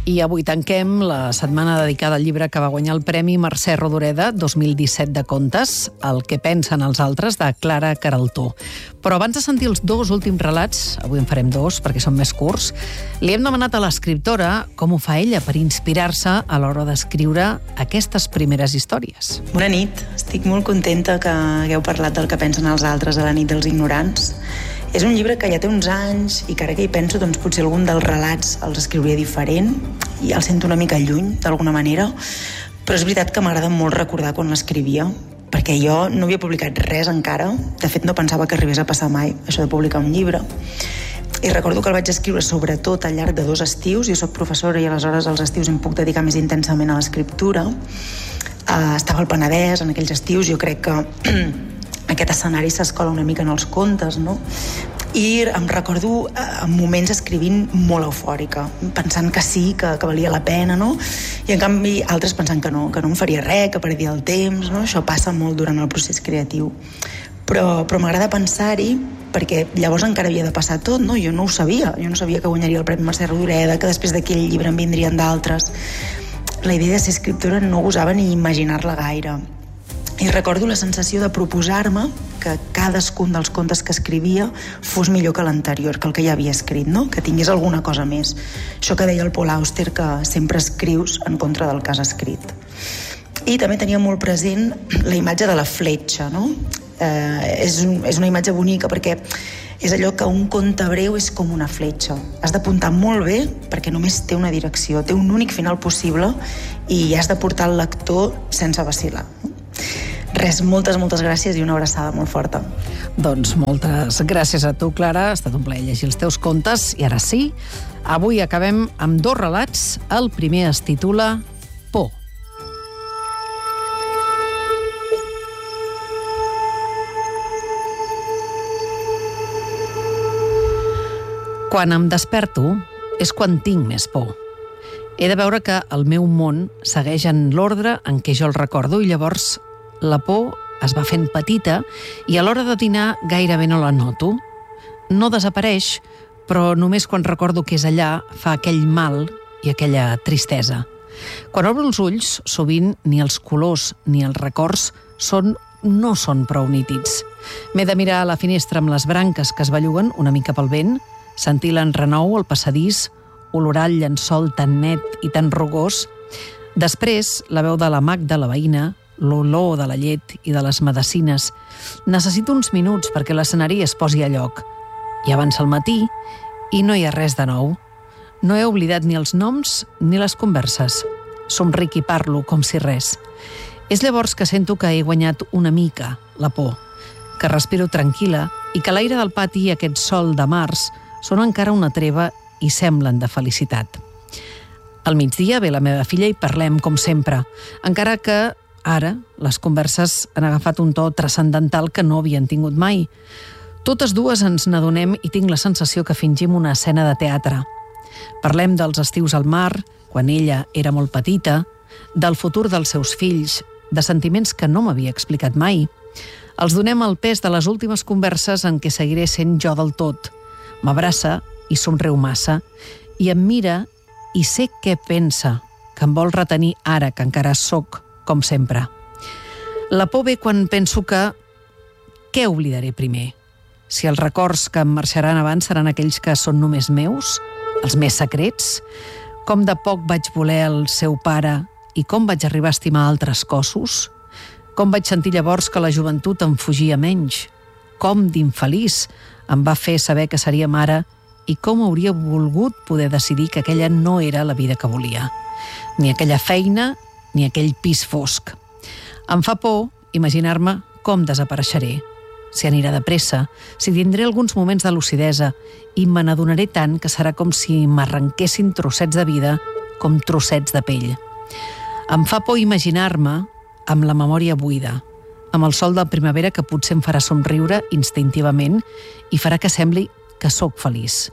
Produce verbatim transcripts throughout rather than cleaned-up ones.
I avui tanquem la setmana dedicada al llibre que va guanyar el Premi Mercè Rodoreda dos mil disset de contes, El que pensen els altres, de Clara Queraltó. Però abans de sentir els dos últims relats, avui en farem dos perquè són més curts, li hem demanat a l'escriptora com ho fa ella per inspirar-se a l'hora d'escriure aquestes primeres històries. Bona nit. Estic molt contenta que hagueu parlat del que pensen els altres a la nit dels ignorants. És un llibre que ja té uns anys i que ara que hi penso, doncs potser algun dels relats els escriuria diferent i el sento una mica lluny, d'alguna manera, però és veritat que m'agrada molt recordar quan l'escrivia, perquè jo no havia publicat res encara, de fet no pensava que arribés a passar mai, això de publicar un llibre, i recordo que el vaig escriure sobretot al llarg de dos estius. Jo soc professora i aleshores als estius em puc dedicar més intensament a l'escriptura. Uh, estava al Penedès en aquells estius, jo crec que aquest escenari s'escola una mica en els contes, no? I em recordo en moments escrivint molt eufòrica, pensant que sí, que, que valia la pena, no? I en canvi altres pensant que no, que no em faria res, que perdia el temps, no? Això passa molt durant el procés creatiu. Però, però m'agrada pensar-hi perquè llavors encara havia de passar tot, no? Jo no ho sabia, jo no sabia que guanyaria el Premi Mercè Rodoreda, que després d'aquell llibre en vindrien d'altres. La idea de ser escriptora no gosava ni imaginar-la gaire. I recordo la sensació de proposar-me que cadascun dels contes que escrivia fos millor que l'anterior, que el que ja havia escrit, no? Que tingués alguna cosa més. Això que deia el Paul Auster, que sempre escrius en contra del que has escrit. I també tenia molt present la imatge de la fletxa, no? Eh, és, un, és una imatge bonica perquè és allò que un conte breu és com una fletxa. Has d'apuntar molt bé perquè només té una direcció, té un únic final possible i has de portar el lector sense vacil·lar. Res, moltes, moltes gràcies i una abraçada molt forta. Doncs moltes gràcies a tu, Clara. Ha estat un plaer llegir els teus contes. I ara sí, avui acabem amb dos relats. El primer es titula Por. Quan em desperto és quan tinc més por. He de veure que el meu món segueix en l'ordre en què jo el recordo i llavors la por es va fent petita i a l'hora de dinar gairebé no la noto. No desapareix, però només quan recordo que és allà fa aquell mal i aquella tristesa. Quan obro els ulls, sovint ni els colors ni els records són, no són prou nítids. M'he de mirar a la finestra amb les branques que es belluguen una mica pel vent, sentir l'enrenou al passadís, olorar el llençol tan net i tan rugós. Després, la veu de la Magda, la veïna, l'olor de la llet i de les medecines. Necessito uns minuts perquè l'escenari es posi a lloc. I avança el matí i no hi ha res de nou. No he oblidat ni els noms ni les converses. Somric i parlo com si res. És llavors que sento que he guanyat una mica la por, que respiro tranquil·la i que l'aire del pati i aquest sol de març són encara una treva i semblen de felicitat. Al migdia ve la meva filla i parlem com sempre, encara que ara les converses han agafat un to transcendental que no havien tingut mai. Totes dues ens n'adonem i tinc la sensació que fingim una escena de teatre. Parlem dels estius al mar, quan ella era molt petita, del futur dels seus fills, de sentiments que no m'havia explicat mai. Els donem el pes de les últimes converses en què seguiré sent jo del tot. M'abraça i somriu massa, i em mira i sé què pensa, que em vol retenir ara que encara sóc com sempre. La por ve quan penso que què oblidaré primer? Si els records que em marxaran abans seran aquells que són només meus, els més secrets, com de poc vaig voler el seu pare i com vaig arribar a estimar altres cossos, com vaig sentir llavors que la joventut em fugia menys, com d'infeliç em va fer saber que seria mare i com hauria volgut poder decidir que aquella no era la vida que volia, ni aquella feina ni aquell pis fosc. Em fa por imaginar-me com desapareixeré, si anirà de pressa, si tindré alguns moments de lucidesa i me n'adonaré tant que serà com si m'arrenquessin trossets de vida com trossets de pell. Em fa por imaginar-me amb la memòria buida, amb el sol de primavera que potser em farà somriure instintivament i farà que sembli que sóc feliç.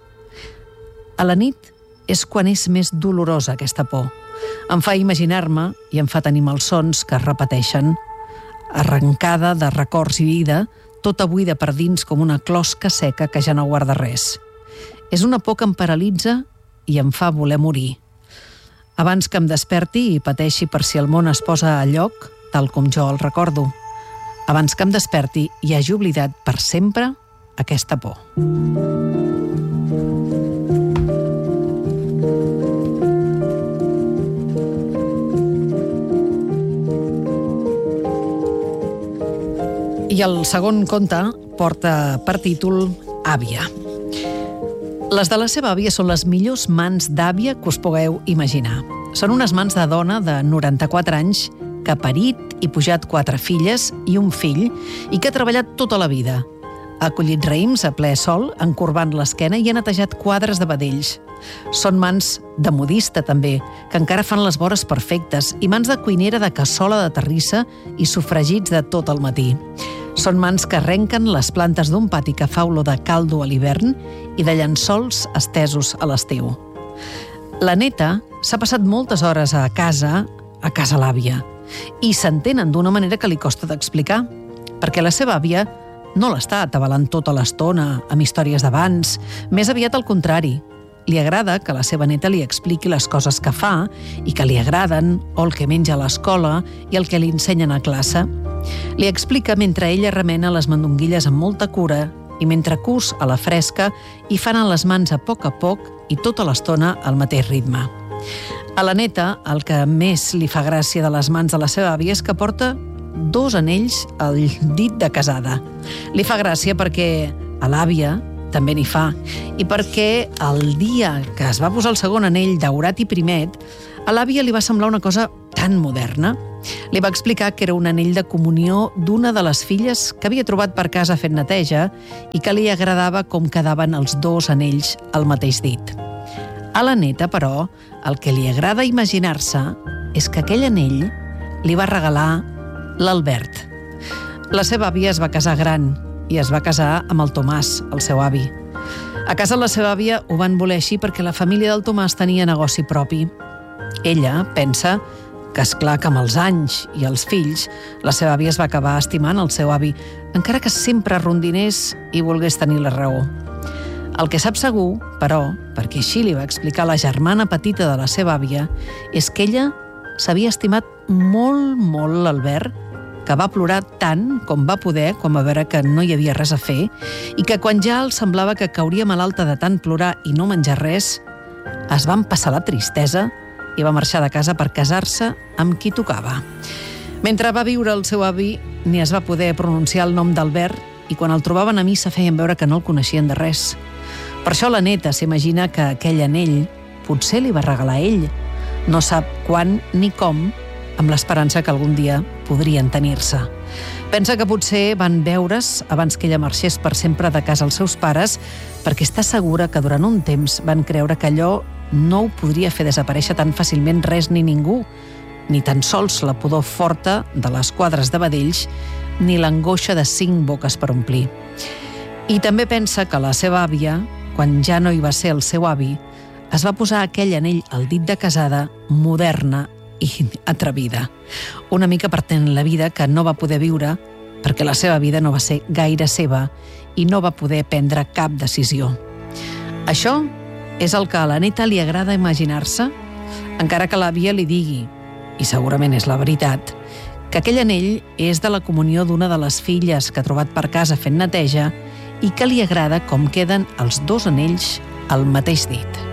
A la nit és quan és més dolorosa aquesta por. Em fa imaginar-me i em fa tenir malsons que es repeteixen. Arrencada de records i vida, tota buida per dins com una closca seca que ja no guarda res. És una por que em paralitza i em fa voler morir. Abans que em desperti i pateixi per si el món es posa a lloc, tal com jo el recordo. Abans que em desperti i hagi oblidat per sempre aquesta por. I el segon conte porta per títol Àvia. Les de la seva àvia són les millors mans d'àvia que us pugueu imaginar. Són unes mans de dona de noranta-quatre anys que ha parit i pujat quatre filles i un fill i que ha treballat tota la vida. Ha collit raïms a ple sol, encorbant l'esquena i ha netejat quadres de vedells. Són mans de modista, també, que encara fan les vores perfectes, i mans de cuinera de cassola de terrissa i sofregits de tot el matí. Són mans que arrenquen les plantes d'un pati que fa olor de caldo a l'hivern i de llençols estesos a l'estiu. La neta s'ha passat moltes hores a casa, a casa l'àvia, i s'entenen d'una manera que li costa d'explicar, perquè la seva àvia no l'està atabalant tota l'estona amb històries d'abans, més aviat al contrari. Li agrada que la seva neta li expliqui les coses que fa i que li agraden, o el que menja a l'escola i el que li ensenyen a classe. Li explica mentre ella remena les mandonguilles amb molta cura i mentre cus a la fresca i fan a les mans a poc a poc i tota l'estona al mateix ritme. A la neta, el que més li fa gràcia de les mans de la seva àvia és que porta dos anells al dit de casada. Li fa gràcia perquè a l'àvia també n'hi fa, i perquè el dia que es va posar el segon anell daurat i primet, a l'àvia li va semblar una cosa tan moderna. Li va explicar que era un anell de comunió d'una de les filles que havia trobat per casa fent neteja i que li agradava com quedaven els dos anells al mateix dit. A la neta, però, el que li agrada imaginar-se és que aquell anell li va regalar l'Albert. La seva àvia es va casar gran i es va casar amb el Tomàs, el seu avi. A casa la seva àvia ho van voler així perquè la família del Tomàs tenia negoci propi. Ella pensa que, esclar, que amb els anys i els fills, la seva àvia es va acabar estimant el seu avi, encara que sempre rondinés i volgués tenir la raó. El que sap segur, però, perquè així li va explicar la germana petita de la seva àvia, és que ella s'havia estimat molt, molt l'Albert, que va plorar tant com va poder quan va veure que no hi havia res a fer i que quan ja els semblava que cauria malalta de tant plorar i no menjar res, es va empassar la tristesa i va marxar de casa per casar-se amb qui tocava. Mentre va viure el seu avi, ni es va poder pronunciar el nom d'Albert i quan el trobaven a missa feien veure que no el coneixien de res. Per això la neta s'imagina que aquell anell potser li va regalar ell. No sap quan ni com, amb l'esperança que algun dia podrien tenir-se. Pensa que potser van veure's abans que ella marxés per sempre de casa als seus pares, perquè està segura que durant un temps van creure que allò no ho podria fer desaparèixer tan fàcilment res ni ningú, ni tan sols la pudor forta de les quadres de vedells, ni l'angoixa de cinc boques per omplir. I també pensa que la seva àvia, quan ja no hi va ser el seu avi, es va posar aquell anell al dit de casada moderna i atrevida. Una mica partent la vida que no va poder viure perquè la seva vida no va ser gaire seva i no va poder prendre cap decisió. Això és el que a la neta li agrada imaginar-se, encara que l'àvia li digui, i segurament és la veritat, que aquell anell és de la comunió d'una de les filles que ha trobat per casa fent neteja i que li agrada com queden els dos anells al mateix dit.